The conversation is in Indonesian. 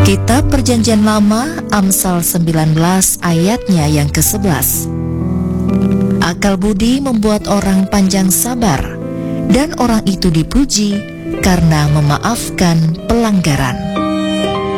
Kitab Perjanjian Lama, Amsal 19 ayatnya yang ke-11. Akal budi membuat orang panjang sabar, dan orang itu dipuji karena memaafkan pelanggaran.